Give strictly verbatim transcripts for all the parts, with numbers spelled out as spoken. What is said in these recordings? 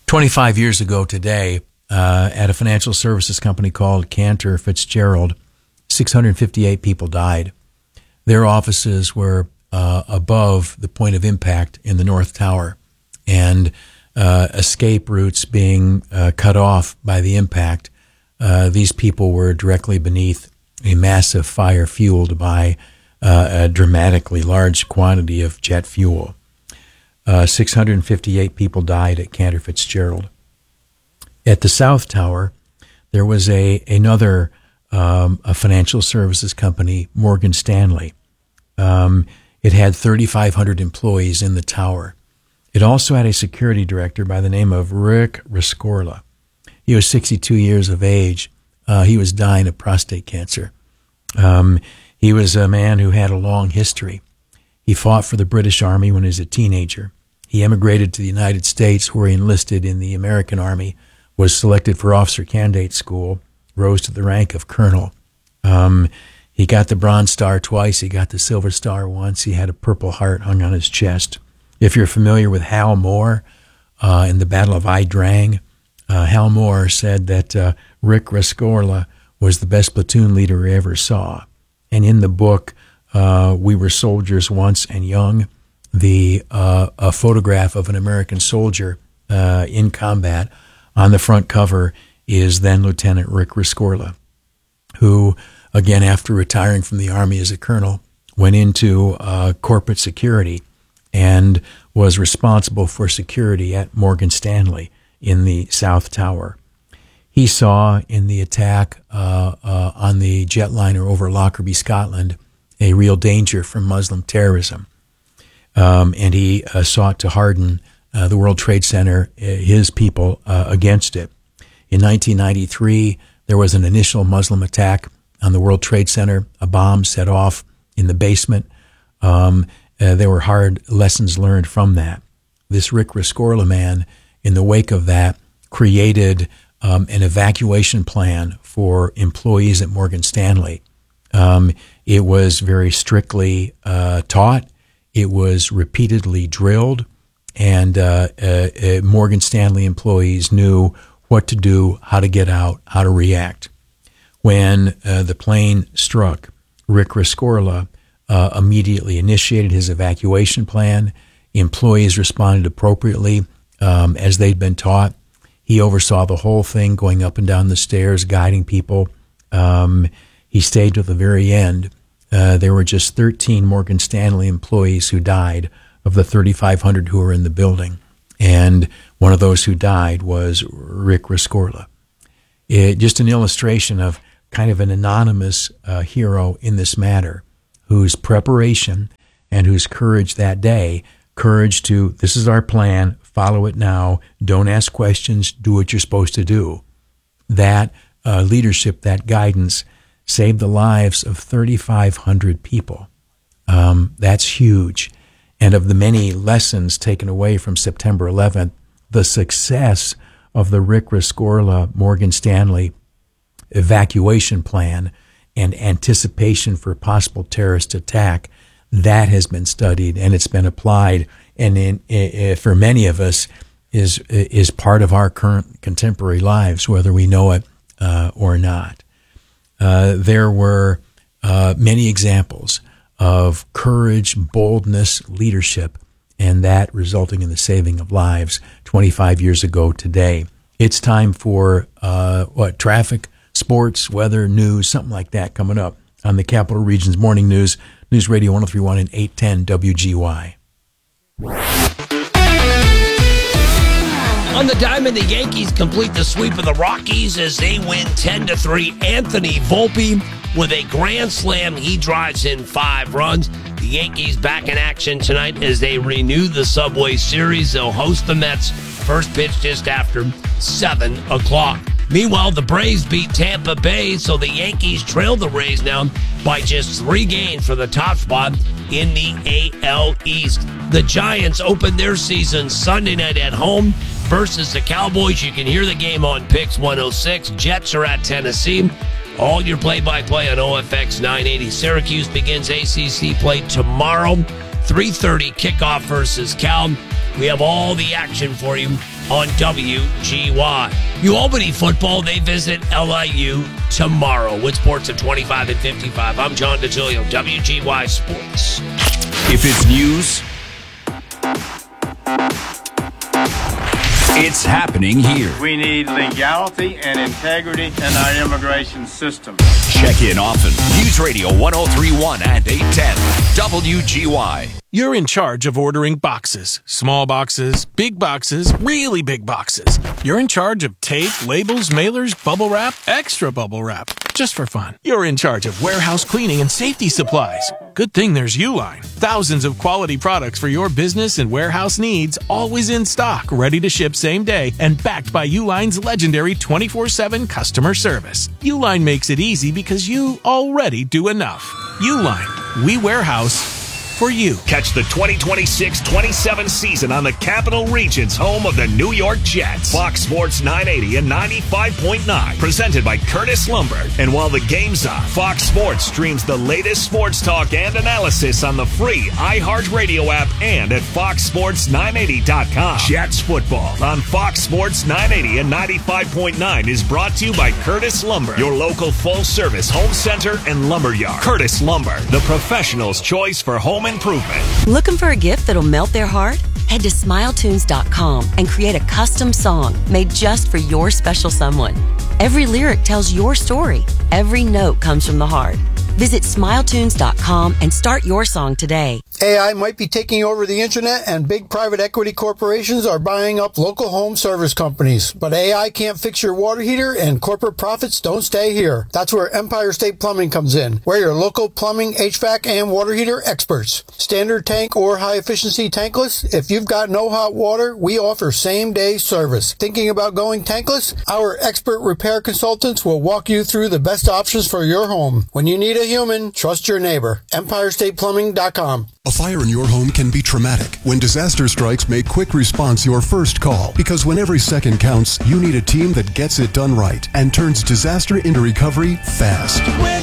twenty-five years ago today, uh, at a financial services company called Cantor Fitzgerald, six hundred fifty-eight people died. Their offices were uh, above the point of impact in the North Tower, and uh, escape routes being uh, cut off by the impact. Uh, these people were directly beneath a massive fire fueled by uh, a dramatically large quantity of jet fuel. Uh, six hundred fifty-eight people died at Cantor Fitzgerald. At the South Tower, there was a another um, a financial services company, Morgan Stanley. Um, it had thirty-five hundred employees in the tower. It also had a security director by the name of Rick Rescorla. He was sixty-two years of age. Uh, he was dying of prostate cancer. Um, he was a man who had a long history. He fought for the British Army when he was a teenager. He emigrated to the United States, where he enlisted in the American Army, was selected for officer candidate school, rose to the rank of colonel. Um, he got the Bronze Star twice. He got the Silver Star once. He had a Purple Heart hung on his chest. If you're familiar with Hal Moore uh, in the Battle of Ai Drang, uh, Hal Moore said that uh, Rick Rescorla was the best platoon leader he ever saw. And in the book, uh, We Were Soldiers Once and Young, the uh, a photograph of an American soldier uh, in combat on the front cover is then Lieutenant Rick Rescorla, who, again, after retiring from the Army as a colonel, went into uh, corporate security and was responsible for security at Morgan Stanley in the South Tower. He saw in the attack uh, uh, on the jetliner over Lockerbie, Scotland, a real danger from Muslim terrorism. Um, and he uh, sought to harden uh, the World Trade Center, uh, his people, uh, against it. In nineteen ninety-three, there was an initial Muslim attack on the World Trade Center. A bomb set off in the basement. Um, uh, there were hard lessons learned from that. This Rick Rescorla man, in the wake of that, created um, an evacuation plan for employees at Morgan Stanley. Um, it was very strictly uh, taught. It was repeatedly drilled, and uh, uh, uh, Morgan Stanley employees knew what to do, how to get out, how to react. When uh, the plane struck, Rick Rescorla uh, immediately initiated his evacuation plan. Employees responded appropriately um, as they'd been taught. He oversaw the whole thing, going up and down the stairs, guiding people. Um, he stayed to the very end. Uh, there were just thirteen Morgan Stanley employees who died of the thirty-five hundred who were in the building. And one of those who died was Rick Rescorla. It, just an illustration of kind of an anonymous uh, hero in this matter, whose preparation and whose courage that day, courage to, this is our plan, follow it now, don't ask questions, do what you're supposed to do. That uh, leadership, that guidance, saved the lives of thirty-five hundred people. Um, that's huge. And of the many lessons taken away from September eleventh, the success of the Rick Rescorla Morgan Stanley evacuation plan and anticipation for possible terrorist attack, that has been studied and it's been applied, and in, in, for many of us is is part of our current contemporary lives, whether we know it uh, or not. Uh, there were uh, many examples of courage, boldness, leadership, and that resulting in the saving of lives twenty-five years ago today. It's time for uh, what traffic, sports, weather, news, something like that coming up on the Capital Region's Morning News, News Radio one oh three point one and eight ten W G Y. On the diamond, the Yankees complete the sweep of the Rockies as they win ten to three. Anthony Volpe with a grand slam. He drives in five runs. The Yankees back in action tonight as they renew the Subway Series. They'll host the Mets. First pitch just after seven o'clock. Meanwhile, the Braves beat Tampa Bay, so the Yankees trail the Rays now by just three games for the top spot in the A L East. The Giants open their season Sunday night at home versus the Cowboys. You can hear the game on Pix one oh six. Jets are at Tennessee. All your play-by-play on O F X nine eighty. Syracuse begins A C C play tomorrow. three thirty kickoff versus Cal. We have all the action for you on W G Y. U Albany football, they visit L I U tomorrow with sports at twenty-five and fifty-five. I'm John DeGilio, W G Y Sports. If it's news, it's happening here. We need legality and integrity in our immigration system. Check in often. News Radio one oh three point one and eight ten W G Y. You're in charge of ordering boxes. Small boxes, big boxes, really big boxes. You're in charge of tape, labels, mailers, bubble wrap, extra bubble wrap. Just for fun. You're in charge of warehouse cleaning and safety supplies. Good thing there's Uline. Thousands of quality products for your business and warehouse needs, always in stock, ready to ship same day, and backed by Uline's legendary twenty-four seven customer service. Uline makes it easy because you already do enough. Uline. We warehouse for you. Catch the twenty twenty-six twenty-seven season on the Capital Region's home of the New York Jets. Fox Sports nine eighty and ninety-five point nine. Presented by Curtis Lumber. And while the game's on, Fox Sports streams the latest sports talk and analysis on the free iHeartRadio app and at fox sports nine eighty dot com. Jets football on Fox Sports nine eighty and ninety-five point nine is brought to you by Curtis Lumber, your local full-service home center and lumberyard. Curtis Lumber, the professional's choice for home improvement. Looking for a gift that'll melt their heart? Head to smile tunes dot com and create a custom song made just for your special someone. Every lyric tells your story. Every note comes from the heart. Visit smile tunes dot com and start your song today. A I might be taking over the internet and big private equity corporations are buying up local home service companies. But A I can't fix your water heater and corporate profits don't stay here. That's where Empire State Plumbing comes in. We're your local plumbing, H V A C, and water heater experts. Standard tank or high efficiency tankless? If you've got no hot water, we offer same day service. Thinking about going tankless? Our expert repair consultants will walk you through the best options for your home. When you need a human, trust your neighbor. empire state plumbing dot com. A fire in your home can be traumatic. When disaster strikes, make quick response your first call. Because when every second counts, you need a team that gets it done right and turns disaster into recovery fast. Quick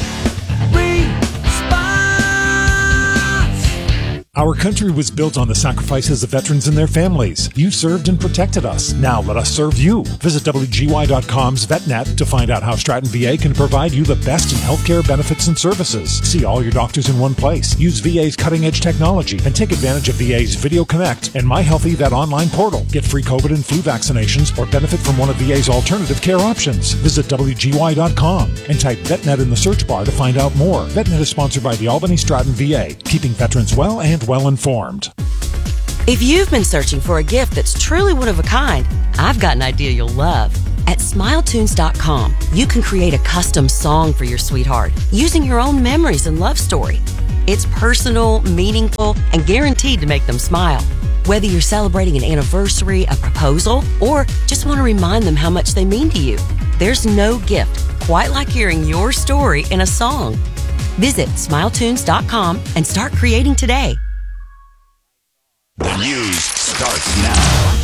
Our country was built on the sacrifices of veterans and their families. You served and protected us. Now let us serve you. Visit W G Y dot com's VetNet to find out how Stratton V A can provide you the best in healthcare benefits and services. See all your doctors in one place. Use V A's cutting-edge technology and take advantage of V A's Video Connect and MyHealthy Vet online portal. Get free COVID and flu vaccinations or benefit from one of V A's alternative care options. Visit W G Y dot com and type VetNet in the search bar to find out more. VetNet is sponsored by the Albany Stratton V A, keeping veterans well and well informed. If you've been searching for a gift that's truly one of a kind, I've got an idea you'll love. At smile tunes dot com, you can create a custom song for your sweetheart using your own memories and love story. It's personal, meaningful, and guaranteed to make them smile. Whether you're celebrating an anniversary, a proposal, or just want to remind them how much they mean to you, there's no gift quite like hearing your story in a song. Visit smile tunes dot com and start creating today. The news starts now.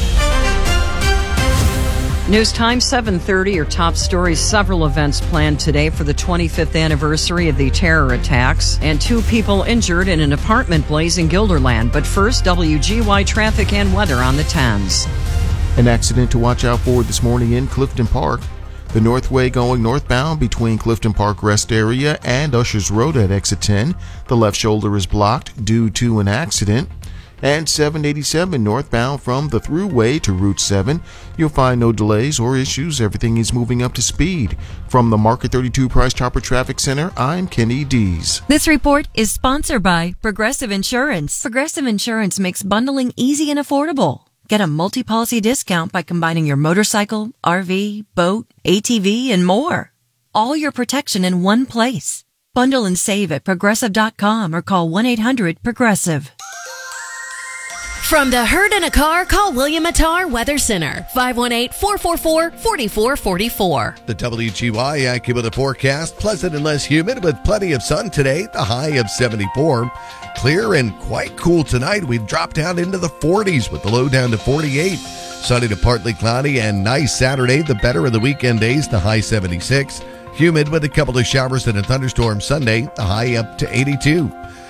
News time, seven thirty, your top stories. Several events planned today for the twenty-fifth anniversary of the terror attacks, and two people injured in an apartment blaze in Guilderland. But first, W G Y traffic and weather on the tens. An accident to watch out for this morning in Clifton Park. The Northway going northbound between Clifton Park Rest Area and Ushers Road at exit ten. The left shoulder is blocked due to an accident. And seven eighty-seven northbound from the Thruway to Route seven. You'll find no delays or issues. Everything is moving up to speed. From the Market thirty-two Price Chopper Traffic Center, I'm Kenny Dees. This report is sponsored by Progressive Insurance. Progressive Insurance makes bundling easy and affordable. Get a multi-policy discount by combining your motorcycle, R V, boat, A T V, and more. All your protection in one place. Bundle and save at progressive dot com or call one eight hundred progressive. From the Herd in a Car, call William Attar Weather Center, five one eight, four four four, four four four four. The W G Y AccuWeather forecast, pleasant and less humid with plenty of sun today, the high of seventy-four. Clear and quite cool tonight. We drop down into the forties with the low down to forty-eight. Sunny to partly cloudy and nice Saturday, the better of the weekend days, the high seventy-six. Humid with a couple of showers and a thunderstorm Sunday, the high up to eighty-two.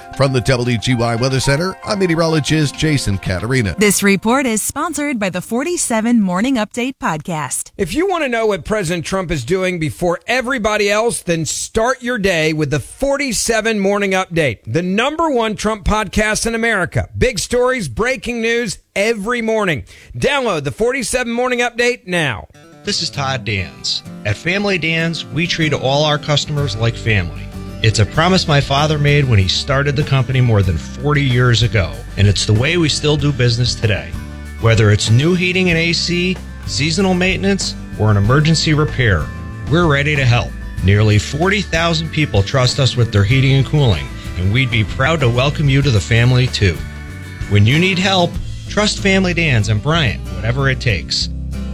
From the W G Y Weather Center, I'm meteorologist Jason Caterina. This report is sponsored by the forty-seven Morning Update podcast. If you want to know what President Trump is doing before everybody else, then start your day with the forty-seven Morning Update, the number one Trump podcast in America. Big stories, breaking news every morning. Download the forty-seven Morning Update now. This is Todd Dans. At Family Dans, we treat all our customers like family. It's a promise my father made when he started the company more than forty years ago, and it's the way we still do business today. Whether it's new heating and A C, seasonal maintenance, or an emergency repair, we're ready to help. Nearly forty thousand people trust us with their heating and cooling, and we'd be proud to welcome you to the family too. When you need help, trust Family Dans and Bryant, whatever it takes.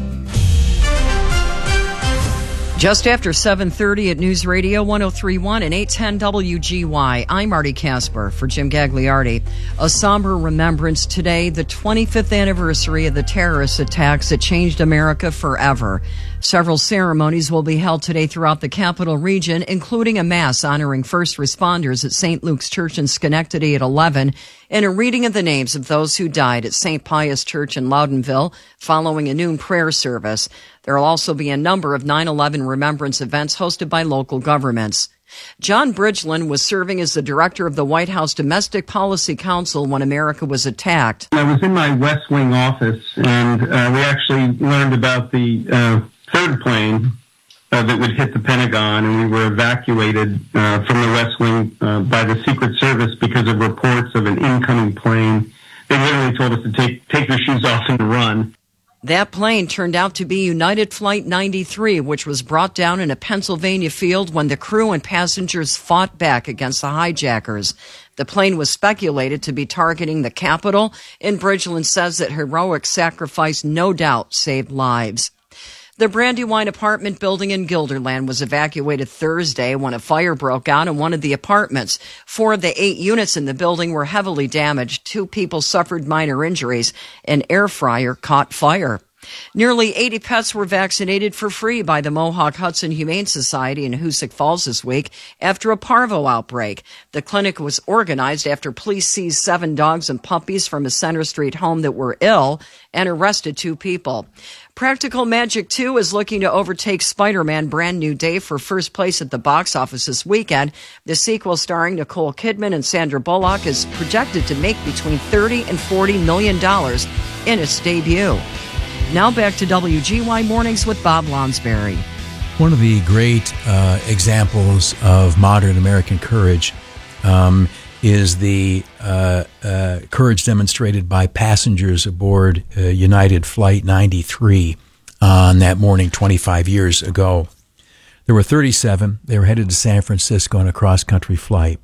Just after seven thirty at News Radio one oh three point one and eight ten W G Y, I'm Marty Casper for Jim Gagliardi. A somber remembrance today, the twenty-fifth anniversary of the terrorist attacks that changed America forever. Several ceremonies will be held today throughout the capital region, including a mass honoring first responders at Saint Luke's Church in Schenectady at eleven, and a reading of the names of those who died at Saint Pius Church in Loudonville following a noon prayer service. There will also be a number of nine eleven remembrance events hosted by local governments. John Bridgeland was serving as the director of the White House Domestic Policy Council when America was attacked. I was in my West Wing office, and uh, we actually learned about the uh, third plane uh, that would hit the Pentagon, and we were evacuated uh, from the West Wing uh, by the Secret Service because of reports of an incoming plane. They literally told us to take, take your shoes off and run. That plane turned out to be United Flight ninety-three, which was brought down in a Pennsylvania field when the crew and passengers fought back against the hijackers. The plane was speculated to be targeting the Capitol, and Bridgeland says that heroic sacrifice no doubt saved lives. The Brandywine apartment building in Guilderland was evacuated Thursday when a fire broke out in one of the apartments. Four of the eight units in the building were heavily damaged. Two people suffered minor injuries. An air fryer caught fire. Nearly eighty pets were vaccinated for free by the Mohawk Hudson Humane Society in Hoosick Falls this week after a parvo outbreak. The clinic was organized after police seized seven dogs and puppies from a Center Street home that were ill and arrested two people. Practical Magic two is looking to overtake Spider-Man Brand New Day for first place at the box office this weekend. The sequel starring Nicole Kidman and Sandra Bullock is projected to make between thirty and forty million dollars in its debut. Now back to W G Y Mornings with Bob Lonsberry. One of the great uh, examples of modern American courage um, is the uh, uh, courage demonstrated by passengers aboard uh, United Flight ninety-three on that morning twenty-five years ago. There were thirty-seven. They were headed to San Francisco on a cross-country flight.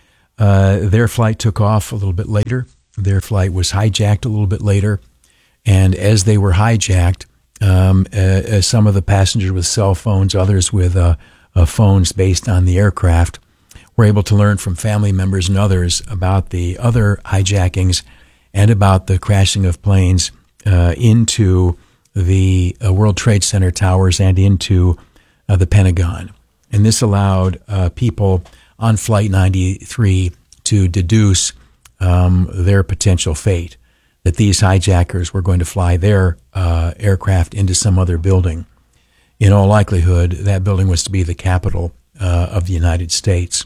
Uh, their flight took off a little bit later. Their flight was hijacked a little bit later. And as they were hijacked, um, uh, some of the passengers with cell phones, others with uh, uh, phones based on the aircraft, were able to learn from family members and others about the other hijackings and about the crashing of planes uh, into the uh, World Trade Center towers and into uh, the Pentagon. And this allowed uh, people on Flight ninety-three to deduce um, their potential fate, that these hijackers were going to fly their uh, aircraft into some other building. In all likelihood, that building was to be the Capitol uh, of the United States.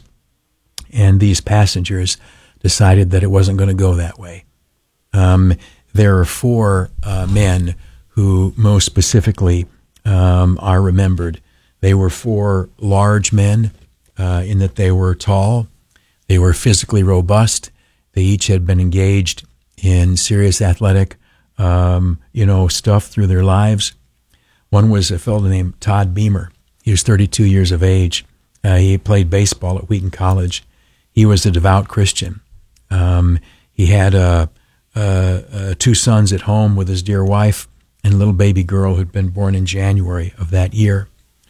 And these passengers decided that it wasn't going to go that way. Um, there are four uh, men who most specifically um, are remembered. They were four large men uh, in that they were tall, they were physically robust, they each had been engaged in serious athletic, um, you know, stuff through their lives. One was a fellow named Todd Beamer. He was thirty-two years of age. Uh, he played baseball at Wheaton College. He was a devout Christian. Um, he had uh, uh, uh, two sons at home with his dear wife and a little baby girl who'd been born in January of that year.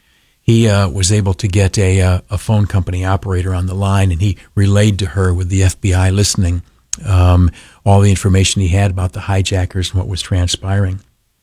He uh, was able to get a, uh, a phone company operator on the line, and he relayed to her, with the F B I listening, um, all the information he had about the hijackers and what was transpiring.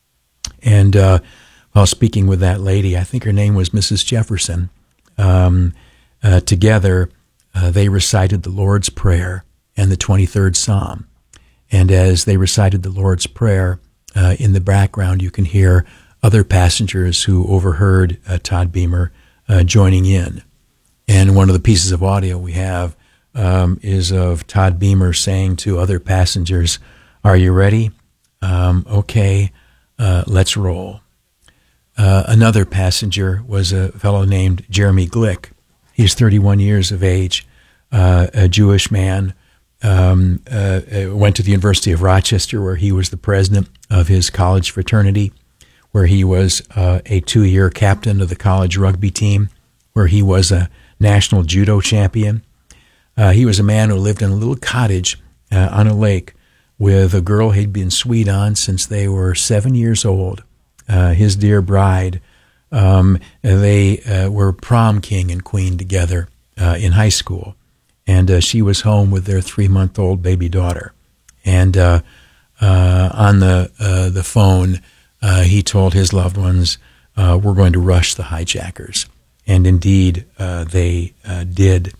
And uh, while speaking with that lady, I think her name was Missus Jefferson, um, uh, together uh, they recited the Lord's Prayer and the twenty-third Psalm. And as they recited the Lord's Prayer, uh, in the background you can hear other passengers who overheard uh, Todd Beamer uh, joining in. And one of the pieces of audio we have um, is of Todd Beamer saying to other passengers, "Are you ready? Um, okay, uh, let's roll." Uh, another passenger was a fellow named Jeremy Glick. He's thirty-one years of age, uh, a Jewish man, um, uh, went to the University of Rochester, where he was the president of his college fraternity, where he was uh, a two-year captain of the college rugby team, where he was a national judo champion. Uh, he was a man who lived in a little cottage uh, on a lake with a girl he'd been sweet on since they were seven years old. Uh, his dear bride. Um, they uh, were prom king and queen together uh, in high school, and uh, she was home with their three-month-old baby daughter. And uh, uh, on the uh, the phone, uh, he told his loved ones, uh, "We're going to rush the hijackers," and indeed uh, they uh, did.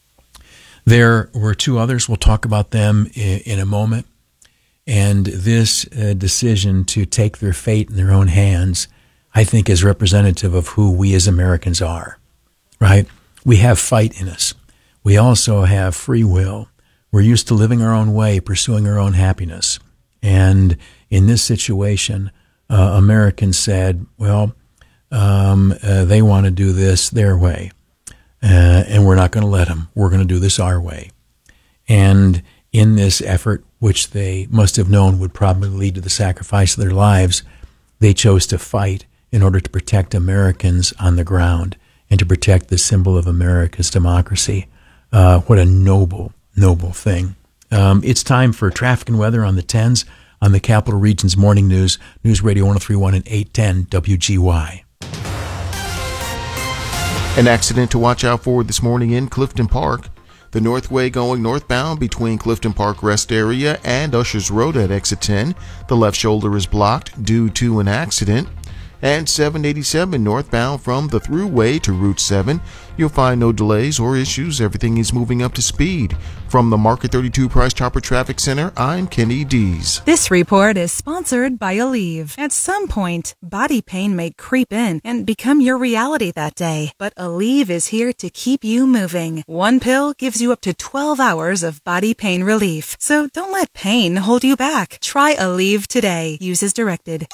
There were two others. We'll talk about them in, in a moment. And this uh, decision to take their fate in their own hands, I think, is representative of who we as Americans are, right? We have fight in us. We also have free will. We're used to living our own way, pursuing our own happiness. And in this situation, uh, Americans said, well, um, uh, they want to do this their way, uh, and we're not going to let them. We're going to do this our way. And in this effort, which they must have known would probably lead to the sacrifice of their lives, they chose to fight in order to protect Americans on the ground and to protect the symbol of America's democracy. Uh, what a noble, noble thing. Um, it's time for traffic and weather on the tens on the Capital Region's Morning News, News Radio one oh three point one and eight ten W G Y. An accident to watch out for this morning in Clifton Park. The Northway going northbound between Clifton Park Rest Area and Ushers Road at exit ten. The left shoulder is blocked due to an accident. And seven eighty-seven northbound from the Thruway to Route seven. You'll find no delays or issues. Everything is moving up to speed. From the Market thirty-two Price Chopper Traffic Center, I'm Kenny Dees. This report is sponsored by Aleve. At some point, body pain may creep in and become your reality that day. But Aleve is here to keep you moving. One pill gives you up to twelve hours of body pain relief. So don't let pain hold you back. Try Aleve today. Use as directed.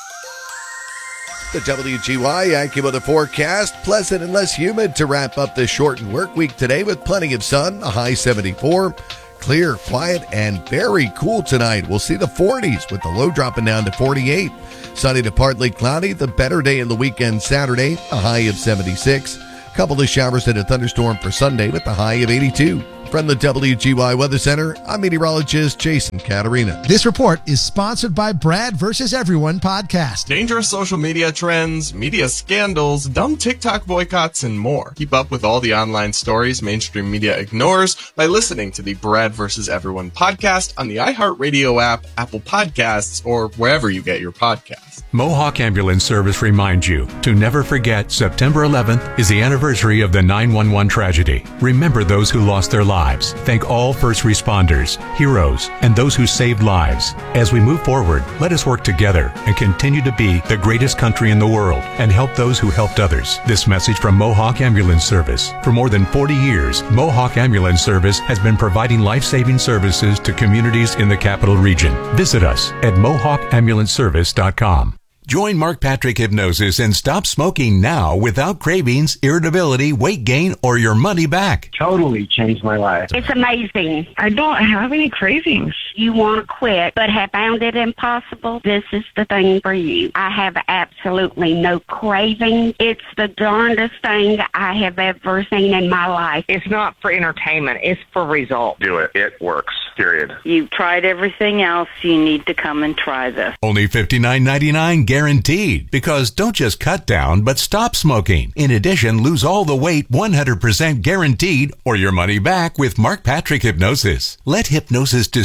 The W G Y AccuWeather forecast, pleasant and less humid to wrap up this shortened work week today with plenty of sun, a high seventy-four. Clear, quiet, and very cool tonight. We'll see the forties with the low dropping down to forty-eight. Sunny to partly cloudy, the better day in the weekend Saturday, a high of seventy-six. Couple of showers and a thunderstorm for Sunday with a high of eighty-two. From the W G Y Weather Center, I'm meteorologist Jason Caterina. This report is sponsored by Brad versus Everyone podcast. Dangerous social media trends, media scandals, dumb TikTok boycotts, and more. Keep up with all the online stories mainstream media ignores by listening to the Brad versus Everyone podcast on the iHeartRadio app, Apple Podcasts, or wherever you get your podcasts. Mohawk Ambulance Service reminds you to never forget September eleventh is the anniversary of the nine one one tragedy. Remember those who lost their lives. Thank all first responders, heroes, and those who saved lives. As we move forward, let us work together and continue to be the greatest country in the world and help those who helped others. This message from Mohawk Ambulance Service. For more than forty years, Mohawk Ambulance Service has been providing life-saving services to communities in the Capital Region. Visit us at mohawk ambulance service dot com. Join Mark Patrick Hypnosis and stop smoking now without cravings, irritability, weight gain, or your money back. Totally changed my life. It's amazing. I don't have any cravings. You want to quit, but have found it impossible? This is the thing for you. I have absolutely no craving. It's the darndest thing I have ever seen in my life. It's not for entertainment. It's for results. Do it. It works. Period. You've tried everything else. You need to come and try this. Only fifty-nine ninety-nine guaranteed. Because don't just cut down, but stop smoking. In addition, lose all the weight one hundred percent guaranteed or your money back with Mark Patrick Hypnosis. Let hypnosis destroy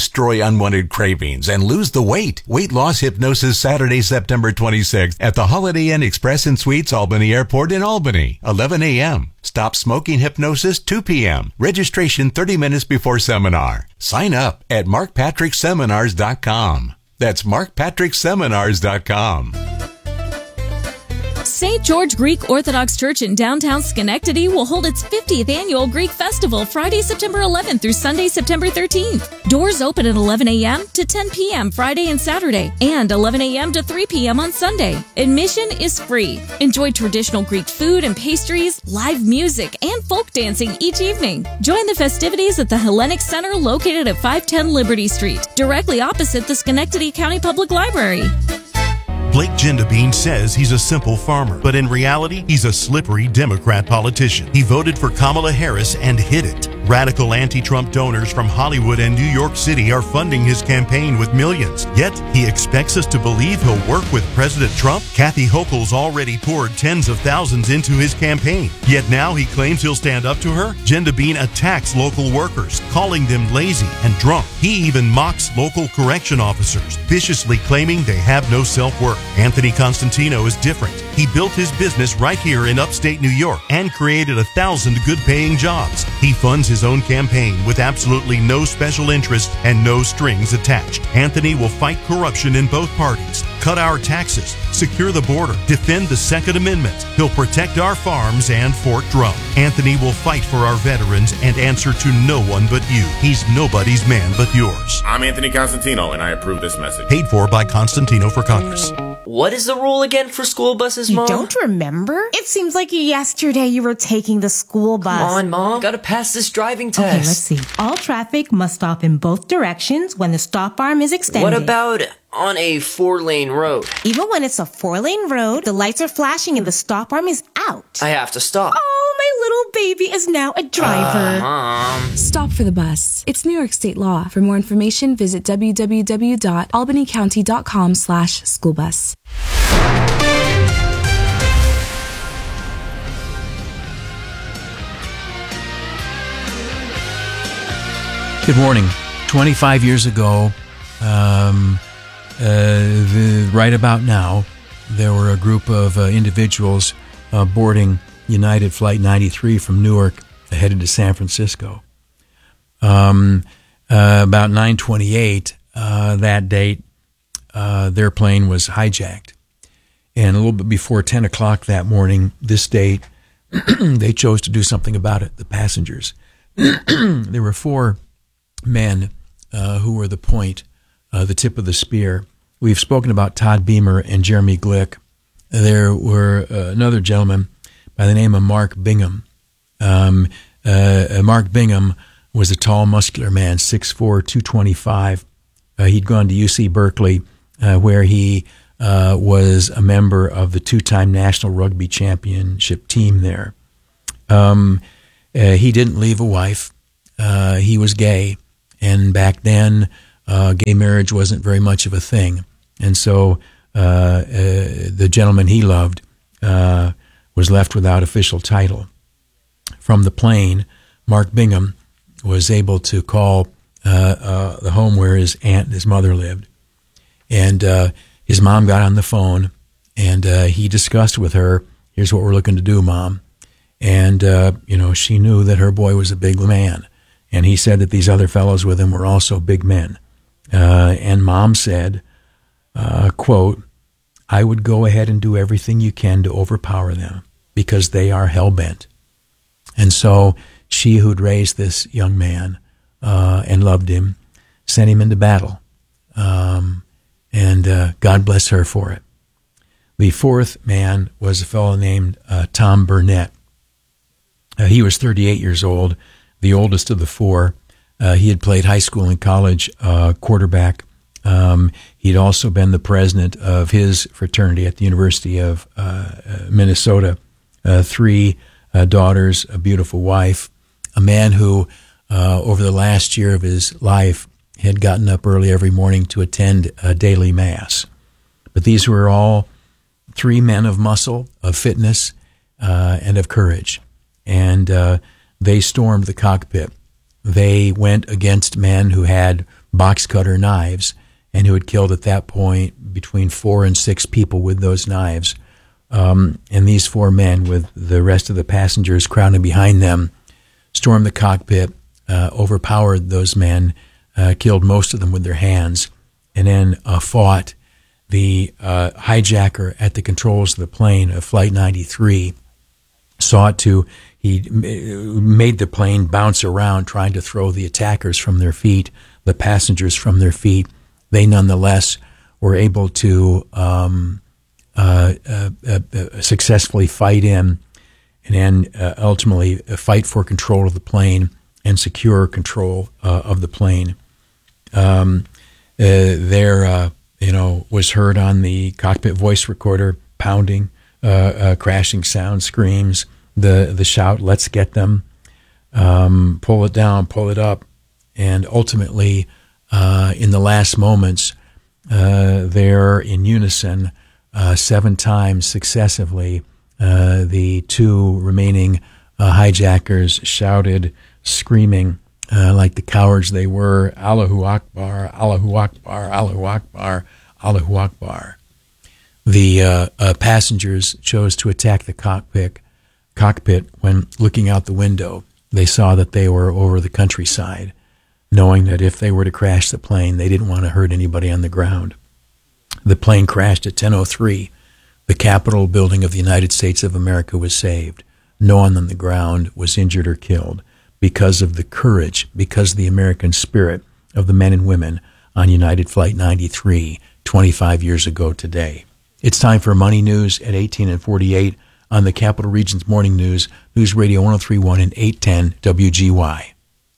unwanted cravings and lose the weight. Weight Loss Hypnosis Saturday, September twenty-sixth at the Holiday Inn Express and Suites Albany Airport in Albany, eleven a.m. Stop Smoking Hypnosis, two p.m. Registration thirty minutes before seminar. Sign up at mark patrick seminars dot com. That's mark patrick seminars dot com. Saint George Greek Orthodox Church in downtown Schenectady will hold its fiftieth annual Greek Festival Friday, September eleventh through Sunday, September thirteenth. Doors open at eleven a.m. to ten p.m. Friday and Saturday, and eleven a.m. to three p.m. on Sunday. Admission is free. Enjoy traditional Greek food and pastries, live music, and folk dancing each evening. Join the festivities at the Hellenic Center located at five ten Liberty Street, directly opposite the Schenectady County Public Library. Blake Gendabine says he's a simple farmer, but in reality, he's a slippery Democrat politician. He voted for Kamala Harris and hid it. Radical anti-Trump donors from Hollywood and New York City are funding his campaign with millions. Yet, he expects us to believe he'll work with President Trump? Kathy Hochul's already poured tens of thousands into his campaign. Yet now he claims he'll stand up to her? Gendabine attacks local workers, calling them lazy and drunk. He even mocks local correction officers, viciously claiming they have no self-worth. Anthony Constantino is different. He built his business right here in upstate New York and created a thousand good-paying jobs. He funds his own campaign with absolutely no special interest and no strings attached. Anthony will fight corruption in both parties, cut our taxes, secure the border, defend the Second Amendment. He'll protect our farms and Fort Drum. Anthony will fight for our veterans and answer to no one but you. He's nobody's man but yours. I'm Anthony Constantino, and I approve this message. Paid for by Constantino for Congress. What is the rule again for school buses, Mom? You don't remember? It seems like yesterday you were taking the school bus. Come on, Mom. Gotta pass this driving test. Okay, let's see. All traffic must stop in both directions when the stop arm is extended. What about on a four-lane road? Even when it's a four-lane road, the lights are flashing and the stop arm is out. I have to stop. Oh, my little baby is now a driver. Uh, Mom. Stop for the bus. It's New York State law. For more information, visit w w w dot albany county dot com slash school bus. Good morning. twenty-five years ago, um, uh, the, right about now, there were a group of uh, individuals uh, boarding United Flight ninety-three from Newark headed to San Francisco. Um, uh, about nine twenty-eight uh, that date, uh, their plane was hijacked. And a little bit before ten o'clock that morning, this date, they chose to do something about it, the passengers. There were four men uh, who were the point, uh, the tip of the spear. We've spoken about Todd Beamer and Jeremy Glick. There were uh, another gentleman by the name of Mark Bingham. Um, uh, Mark Bingham was a tall, muscular man, six foot four, two twenty-five. Uh, he'd gone to U C Berkeley, uh, where he uh, was a member of the two-time national rugby championship team there. Um, uh, he didn't leave a wife. Uh, he was gay. And back then, uh, gay marriage wasn't very much of a thing. And so uh, uh, the gentleman he loved uh, was left without official title. From the plane, Mark Bingham was able to call uh, uh, the home where his aunt and his mother lived. And uh, his mom got on the phone, and uh, he discussed with her, here's what we're looking to do, Mom. And, uh, you know, she knew that her boy was a big man. And he said that these other fellows with him were also big men. Uh, and Mom said, uh, quote, I would go ahead and do everything you can to overpower them because they are hell-bent. And so she who'd raised this young man uh, and loved him sent him into battle. Um, and uh, God bless her for it. The fourth man was a fellow named uh, Tom Burnett. Uh, he was thirty-eight years old, the oldest of the four. Uh, he had played high school and college uh, quarterback. Um, he'd also been the president of his fraternity at the University of uh, Minnesota. Uh, three uh, daughters, a beautiful wife, a man who, uh, over the last year of his life, had gotten up early every morning to attend a daily mass. But these were all three men of muscle, of fitness, uh, and of courage. And uh, they stormed the cockpit. They went against men who had box cutter knives, and who had killed at that point between four and six people with those knives. Um, and these four men, with the rest of the passengers crowding behind them, stormed the cockpit, uh, overpowered those men, uh, killed most of them with their hands, and then uh, fought the uh, hijacker at the controls of the plane of Flight ninety-three. Sought to, he made the plane bounce around, trying to throw the attackers from their feet, the passengers from their feet. They nonetheless were able to um, uh, uh, uh, successfully fight in and then uh, ultimately fight for control of the plane and secure control uh, of the plane. Um, uh, there, uh, you know, was heard on the cockpit voice recorder pounding, uh, uh, crashing sound, screams, the the shout, "Let's get them!" Um, pull it down, pull it up, and ultimately, uh, in the last moments, uh, there in unison, uh, seven times successively, uh, the two remaining uh, hijackers shouted, screaming uh, like the cowards they were, "Allahu Akbar, Allahu Akbar, Allahu Akbar, Allahu Akbar." The uh, uh, passengers chose to attack the cockpit. Cockpit when looking out the window, they saw that they were over the countryside, knowing that if they were to crash the plane, they didn't want to hurt anybody on the ground. The plane crashed at ten oh three. The Capitol building of the United States of America was saved. No one on the ground was injured or killed because of the courage, because of the American spirit of the men and women on United Flight ninety-three twenty-five years ago today. It's time for Money News at eighteen and forty-eight on the Capital Region's Morning News, News Radio one oh three point one and eight ten W G Y.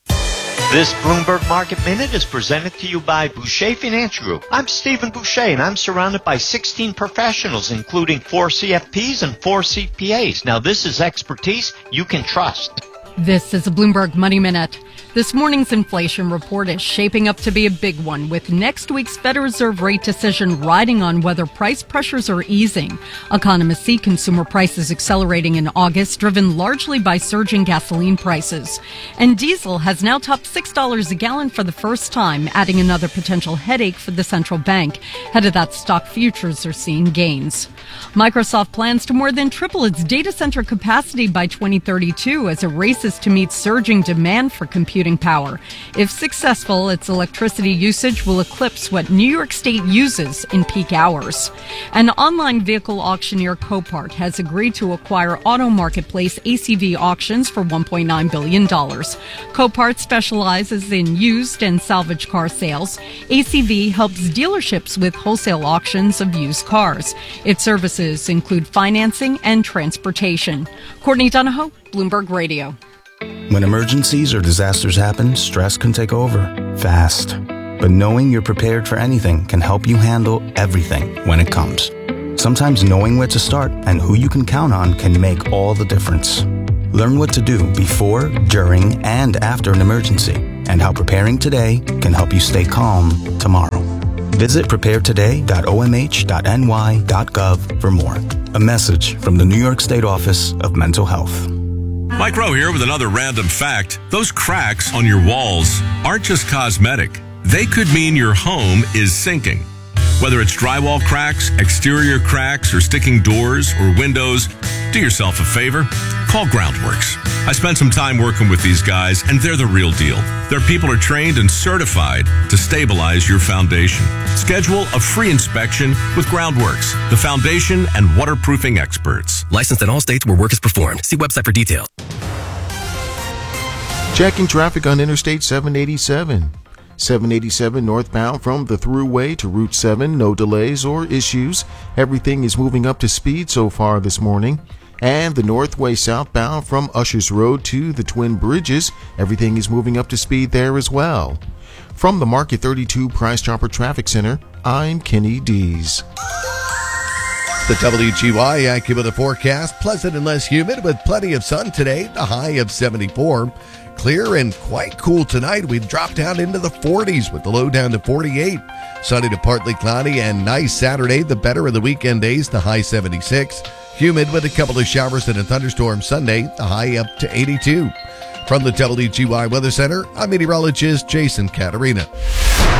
This Bloomberg Market Minute is presented to you by Boucher Financial Group. I'm Stephen Boucher, and I'm surrounded by sixteen professionals, including four C F Ps and four C P As. Now, this is expertise you can trust. This is a Bloomberg Money Minute. This morning's inflation report is shaping up to be a big one, with next week's Federal Reserve rate decision riding on whether price pressures are easing. Economists see consumer prices accelerating in August, driven largely by surging gasoline prices. And diesel has now topped six dollars a gallon for the first time, adding another potential headache for the central bank. Ahead of that, stock futures are seeing gains. Microsoft plans to more than triple its data center capacity by twenty thirty-two as it races to meet surging demand for computing power. If successful, its electricity usage will eclipse what New York State uses in peak hours. An online vehicle auctioneer, Copart, has agreed to acquire auto marketplace A C V Auctions for one point nine billion dollars. Copart specializes in used and salvage car sales. A C V helps dealerships with wholesale auctions of used cars. Its services include financing and transportation. Courtney Donahoe, Bloomberg Radio. When emergencies or disasters happen, stress can take over fast. But knowing you're prepared for anything can help you handle everything when it comes. Sometimes knowing where to start and who you can count on can make all the difference. Learn what to do before, during, and after an emergency, and how preparing today can help you stay calm tomorrow. Visit prepare today dot o m h dot n y dot gov for more. A message from the New York State Office of Mental Health. Mike Rowe here with another random fact. Those cracks on your walls aren't just cosmetic. They could mean your home is sinking. Whether it's drywall cracks, exterior cracks, or sticking doors or windows, do yourself a favor. Call Groundworks. I spent some time working with these guys, and they're the real deal. Their people are trained and certified to stabilize your foundation. Schedule a free inspection with Groundworks, the foundation and waterproofing experts. Licensed in all states where work is performed. See website for details. Checking traffic on Interstate seven eighty-seven. seven eighty-seven northbound from the Thruway to Route seven. No delays or issues. Everything is moving up to speed so far this morning. And the Northway southbound from Ushers Road to the Twin Bridges. Everything is moving up to speed there as well. From the Market thirty-two Price Chopper Traffic Center, I'm Kenny Dees. The W G Y AccuWeather forecast, pleasant and less humid with plenty of sun today, the high of seventy-four. Clear and quite cool tonight. We drop down into the forties with the low down to forty-eight. Sunny to partly cloudy and nice Saturday, the better of the weekend days, the high seventy-six. Humid with a couple of showers and a thunderstorm Sunday, the high up to eighty-two. From the W G Y Weather Center, I'm meteorologist Jason Caterina.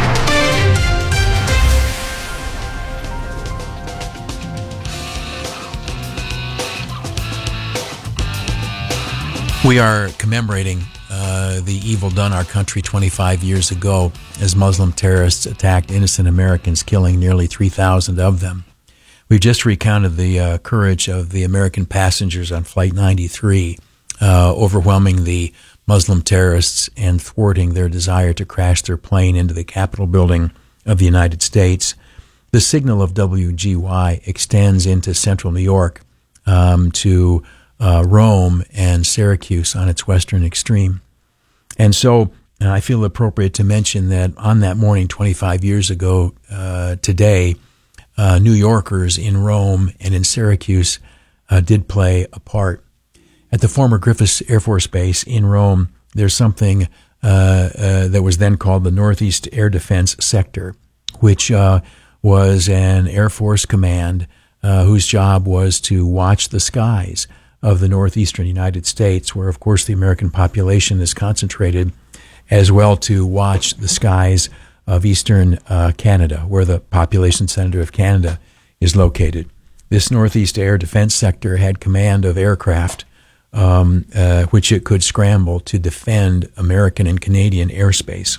We are commemorating uh, the evil done our country twenty-five years ago as Muslim terrorists attacked innocent Americans, killing nearly three thousand of them. We've just recounted the uh, courage of the American passengers on Flight ninety-three, uh, overwhelming the Muslim terrorists and thwarting their desire to crash their plane into the Capitol building of the United States. The signal of W G Y extends into central New York um, to uh, Rome and Syracuse on its western extreme. And so uh, I feel appropriate to mention that on that morning twenty-five years ago uh, today, uh, New Yorkers in Rome and in Syracuse uh, did play a part. At the former Griffiths Air Force Base in Rome, there's something uh, uh, that was then called the Northeast Air Defense Sector, which uh, was an Air Force command uh, whose job was to watch the skies of the northeastern United States, where, of course, the American population is concentrated, as well to watch the skies of eastern uh, Canada, where the population center of Canada is located. This Northeast Air Defense Sector had command of aircraft, um, uh, which it could scramble to defend American and Canadian airspace.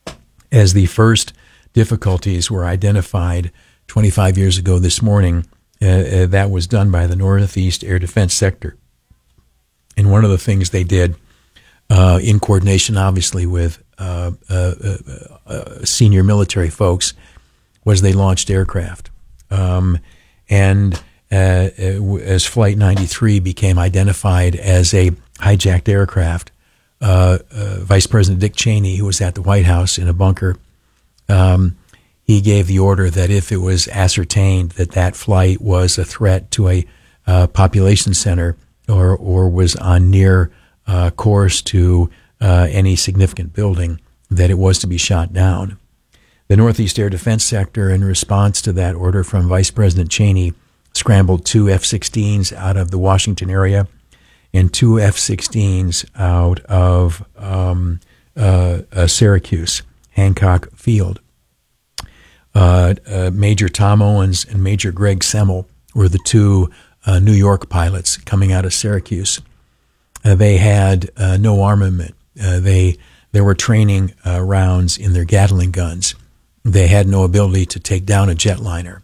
As the first difficulties were identified twenty-five years ago this morning, Uh, uh, that was done by the Northeast Air Defense Sector. And one of the things they did, uh, in coordination, obviously, with uh, uh, uh, uh, senior military folks, was they launched aircraft. Um, and uh, as Flight ninety-three became identified as a hijacked aircraft, uh, uh, Vice President Dick Cheney, who was at the White House in a bunker, um, he gave the order that if it was ascertained that that flight was a threat to a uh, population center or or was on near uh, course to uh, any significant building, that it was to be shot down. The Northeast Air Defense Sector, in response to that order from Vice President Cheney, scrambled two F sixteens out of the Washington area and two F sixteens out of um, uh, uh, Syracuse, Hancock Field. Uh, uh, Major Tom Owens and Major Greg Semmel were the two uh, New York pilots coming out of Syracuse. Uh, they had uh, no armament. Uh, they there were training uh, rounds in their Gatling guns. They had no ability to take down a jetliner.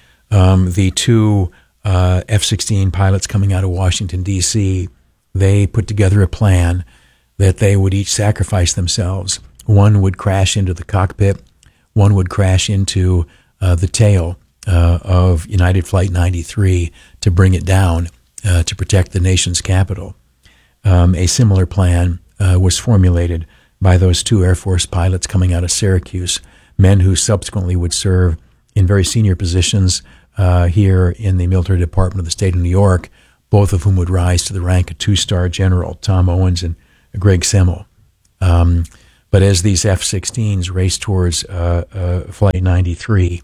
Um, the two uh, F sixteen pilots coming out of Washington, D C, they put together a plan that they would each sacrifice themselves. One would crash into the cockpit. One would crash into uh, the tail uh, of United Flight ninety-three to bring it down uh, to protect the nation's capital. Um, a similar plan uh, was formulated by those two Air Force pilots coming out of Syracuse, men who subsequently would serve in very senior positions uh, here in the military department of the state of New York, both of whom would rise to the rank of two-star general, Tom Owens and Greg Semmel. Um, But as these F sixteens raced towards uh, uh, Flight ninety-three,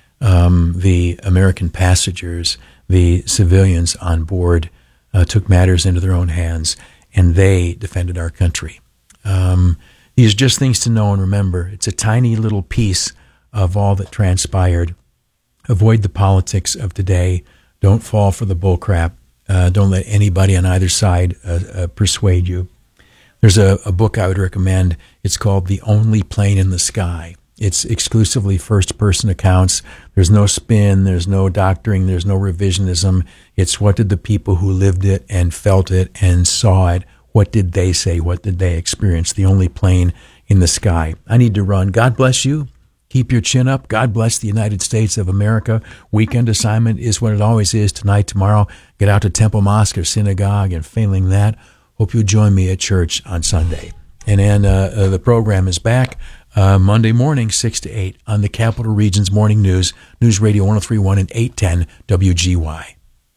um, the American passengers, the civilians on board, uh, took matters into their own hands, and they defended our country. Um, these are just things to know and remember. It's a tiny little piece of all that transpired. Avoid the politics of today. Don't fall for the bullcrap. Uh, don't let anybody on either side uh, uh, persuade you. There's a, a book I would recommend. It's called The Only Plane in the Sky. It's exclusively first-person accounts. There's no spin. There's no doctoring. There's no revisionism. It's what did the people who lived it and felt it and saw it, what did they say? What did they experience? The only plane in the sky. I need to run. God bless you. Keep your chin up. God bless the United States of America. Weekend assignment is what it always is. Tonight, tomorrow, get out to Temple Mosque or synagogue, and failing that, hope you'll join me at church on Sunday. And then uh, uh, the program is back uh, Monday morning, six to eight, on the Capital Region's Morning News, News Radio one oh three point one and eight ten W G Y.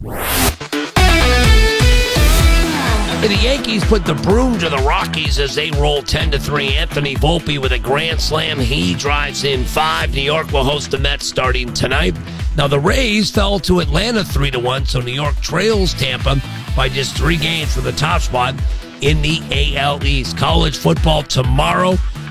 The Yankees put the broom to the Rockies as they roll ten to three. Anthony Volpe with a grand slam. He drives in five. New York will host the Mets starting tonight. Now, the Rays fell to Atlanta three to one, so New York trails Tampa by just three games for the top spot in the A L East. College football tomorrow.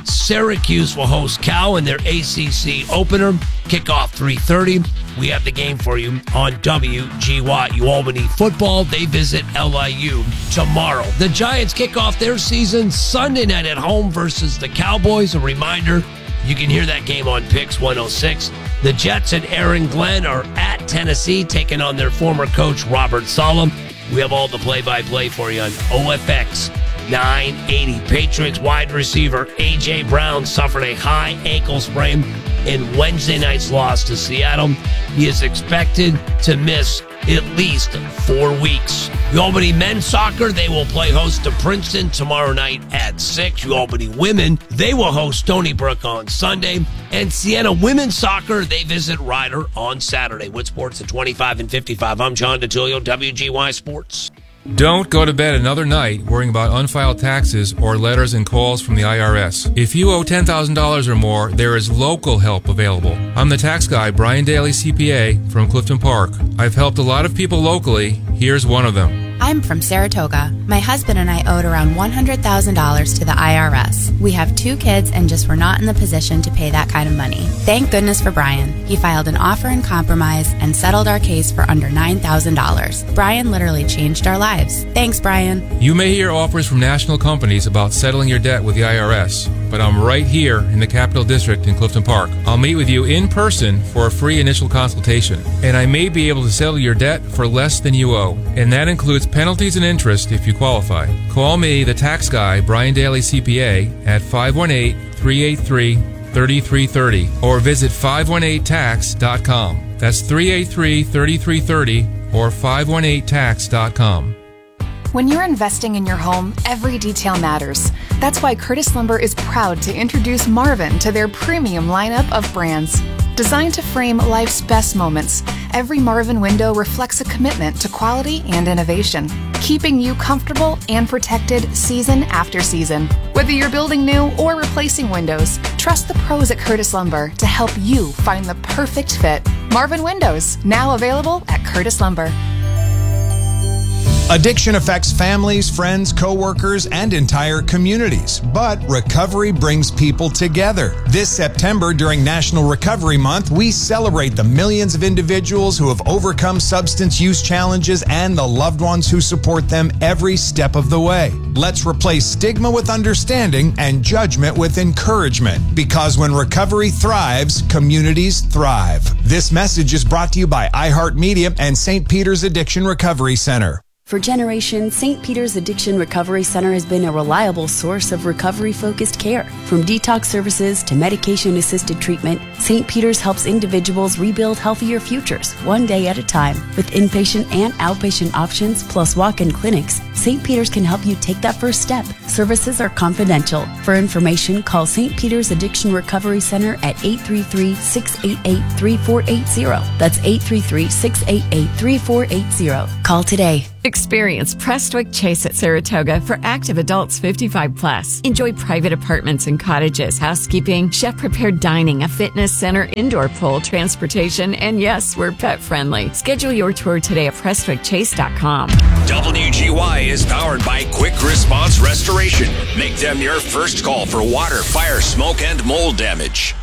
Syracuse will host Cal in their A C C opener. Kickoff three thirty. We have the game for you on W G Y. UAlbany football, they visit L I U tomorrow. The Giants kick off their season Sunday night at home versus the Cowboys. A reminder, you can hear that game on Pix one oh six. The Jets and Aaron Glenn are at Tennessee, taking on their former coach, Robert Saleh. We have all the play-by-play for you on O F X nine eighty. Patriots wide receiver A J. Brown suffered a high ankle sprain in Wednesday night's loss to Seattle. He is expected to miss at least four weeks. UAlbany men's soccer, they will play host to Princeton tomorrow night at six. UAlbany women, they will host Stony Brook on Sunday. And Siena women's soccer, they visit Ryder on Saturday. With sports at twenty-five and fifty-five, I'm John DeTulio, W G Y Sports. Don't go to bed another night worrying about unfiled taxes or letters and calls from the I R S. If you owe ten thousand dollars or more, there is local help available. I'm the tax guy, Brian Daly, C P A, from Clifton Park. I've helped a lot of people locally. Here's one of them. I'm from Saratoga. My husband and I owed around one hundred thousand dollars to the I R S. We have two kids and just were not in the position to pay that kind of money. Thank goodness for Brian. He filed an offer in compromise and settled our case for under nine thousand dollars. Brian literally changed our lives. Thanks, Brian. You may hear offers from national companies about settling your debt with the I R S, but I'm right here in the Capital District in Clifton Park. I'll meet with you in person for a free initial consultation, and I may be able to settle your debt for less than you owe, and that includes penalties and interest if you qualify. Call me, the tax guy, Brian Daly, C P A, at five one eight, three eight three, three three three zero or visit five one eight tax dot com. That's three eight three, three three three zero or five one eight tax dot com. When you're investing in your home, every detail matters. That's why Curtis Lumber is proud to introduce Marvin to their premium lineup of brands. Designed to frame life's best moments, every Marvin window reflects a commitment to quality and innovation, keeping you comfortable and protected season after season. Whether you're building new or replacing windows, trust the pros at Curtis Lumber to help you find the perfect fit. Marvin Windows, now available at Curtis Lumber. Addiction affects families, friends, co-workers, and entire communities. But recovery brings people together. This September, during National Recovery Month, we celebrate the millions of individuals who have overcome substance use challenges and the loved ones who support them every step of the way. Let's replace stigma with understanding and judgment with encouragement. Because when recovery thrives, communities thrive. This message is brought to you by iHeartMedia and Saint Peter's Addiction Recovery Center. For generations, Saint Peter's Addiction Recovery Center has been a reliable source of recovery-focused care. From detox services to medication-assisted treatment, Saint Peter's helps individuals rebuild healthier futures, one day at a time. With inpatient and outpatient options, plus walk-in clinics, Saint Peter's can help you take that first step. Services are confidential. For information, call Saint Peter's Addiction Recovery Center at eight three three, six eight eight, three four eight zero. That's eight three three, six eight eight, three four eight zero. Call today. Experience Prestwick Chase at Saratoga for active adults fifty-five plus. Enjoy private apartments and cottages, housekeeping, chef-prepared dining, a fitness center, indoor pool, transportation, and yes, we're pet friendly. Schedule your tour today at prestwick chase dot com. W G Y is powered by Quick Response Restoration. Make them your first call for water, fire, smoke, and mold damage.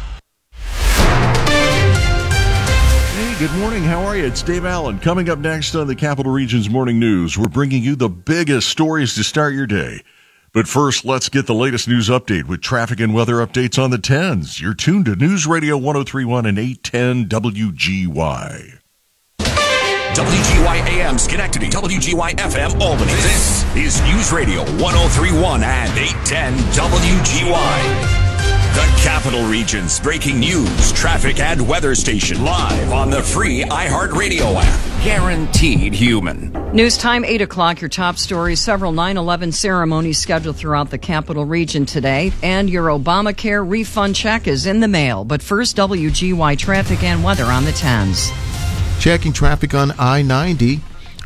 Good morning. How are you? It's Dave Allen. Coming up next on the Capital Region's Morning News, we're bringing you the biggest stories to start your day. But first, let's get the latest news update with traffic and weather updates on the tens. You're tuned to News Radio one oh three point one and eight ten W G Y. W G Y A M Schenectady, W G Y F M Albany. This is News Radio one oh three point one and eight ten W G Y. The Capital Region's breaking news, traffic, and weather station live on the free iHeartRadio app. Guaranteed human. News time, eight o'clock. Your top stories. Several nine eleven ceremonies scheduled throughout the Capital Region today. And your Obamacare refund check is in the mail. But first, W G Y traffic and weather on the tens. Checking traffic on I ninety.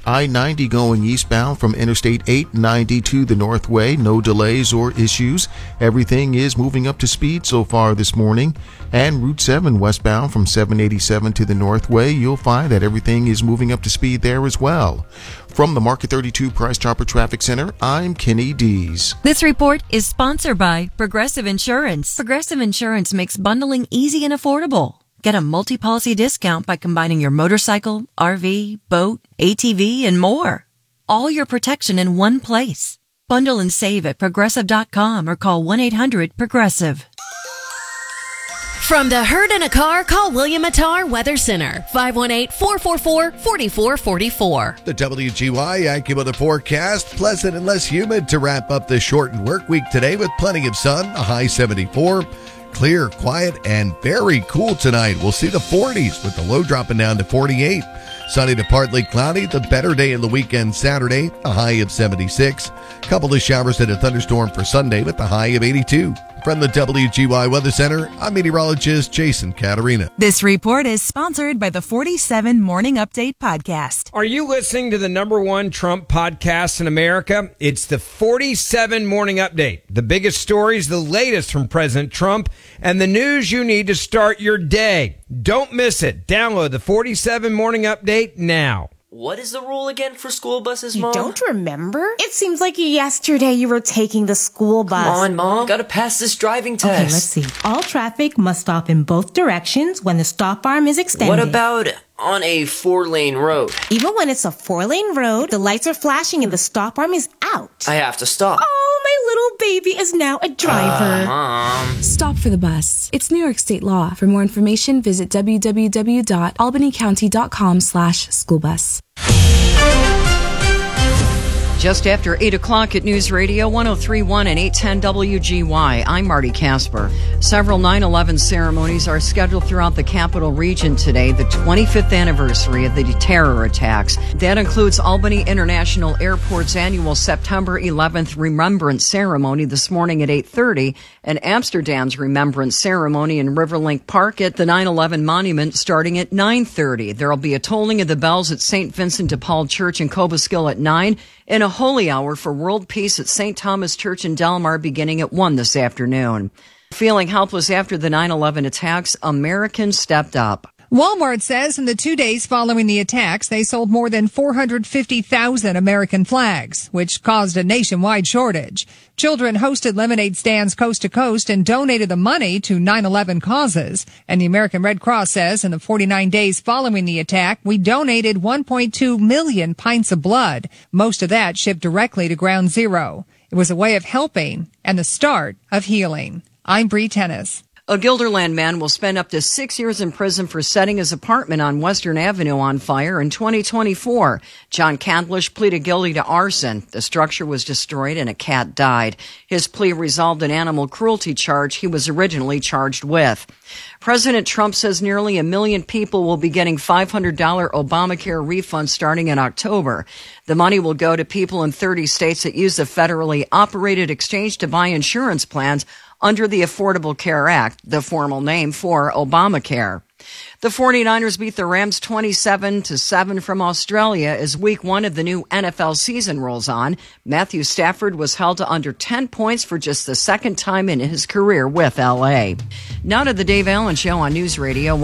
I ninety going eastbound from Interstate eight ninety to the Northway. No delays or issues. Everything is moving up to speed so far this morning. And Route seven westbound from seven eighty-seven to the Northway. You'll find that everything is moving up to speed there as well. From the Market thirty-two Price Chopper Traffic Center, I'm Kenny Dees. This report is sponsored by Progressive Insurance. Progressive Insurance makes bundling easy and affordable. Get a multi-policy discount by combining your motorcycle, R V, boat, A T V, and more. All your protection in one place. Bundle and save at progressive dot com or call one eight hundred progressive. From the herd in a car, call William Attar Weather Center, five one eight, four four four, four four four four. The W G Y AccuWeather forecast, pleasant and less humid to wrap up the shortened work week today with plenty of sun, a high seventy-four. Clear, quiet, and very cool tonight. We'll see the forties with the low dropping down to forty-eight. Sunny to partly cloudy, the better day in the weekend Saturday, a high of seventy-six. Couple of showers and a thunderstorm for Sunday with the high of eighty-two. From the W G Y Weather Center, I'm meteorologist Jason Caterina. This report is sponsored by the forty-seven Morning Update podcast. Are you listening to the number one Trump podcast in America? It's the forty-seven Morning Update. The biggest stories, the latest from President Trump, and the news you need to start your day. Don't miss it. Download the forty-seven Morning Update now. What is the rule again for school buses, You Mom? don't remember? It seems like yesterday you were taking the school bus. Come on, Mom. Gotta pass this driving test. Okay, let's see. All traffic must stop in both directions when the stop arm is extended. What about on a four-lane road? Even when it's a four-lane road, the lights are flashing and the stop arm is out. I have to stop. Oh, my little baby is now a driver. Uh, Mom. Stop for the bus. It's New York State law. For more information, visit w w w dot albany county dot com slash school bus. Just after eight o'clock at News Radio one oh three point one and eight ten W G Y, I'm Marty Casper. Several nine eleven ceremonies are scheduled throughout the capital region today, the twenty-fifth anniversary of the terror attacks. That includes Albany International Airport's annual September eleventh Remembrance Ceremony this morning at eight thirty, and Amsterdam's Remembrance Ceremony in Riverlink Park at the nine eleven Monument starting at nine thirty. There will be a tolling of the bells at Saint Vincent de Paul Church in Cobleskill at nine, and a holy hour for world peace at Saint Thomas Church in Delmar beginning at one this afternoon. Feeling helpless after the nine eleven attacks, Americans stepped up. Walmart says in the two days following the attacks, they sold more than four hundred fifty thousand American flags, which caused a nationwide shortage. Children hosted lemonade stands coast to coast and donated the money to nine eleven causes. And the American Red Cross says in the forty-nine days following the attack, we donated one point two million pints of blood. Most of that shipped directly to Ground Zero. It was a way of helping and the start of healing. I'm Bree Tennis. A Guilderland man will spend up to six years in prison for setting his apartment on Western Avenue on fire in twenty twenty-four. John Candlish pleaded guilty to arson. The structure was destroyed and a cat died. His plea resolved an animal cruelty charge he was originally charged with. President Trump says nearly a million people will be getting five hundred dollars Obamacare refunds starting in October. The money will go to people in thirty states that use the federally operated exchange to buy insurance plans under the Affordable Care Act, the formal name for Obamacare. The forty-niners beat the Rams twenty-seven to seven from Australia as week one of the new N F L season rolls on. Matthew Stafford was held to under ten points for just the second time in his career with L A. Now to the Dave Allen Show on News Radio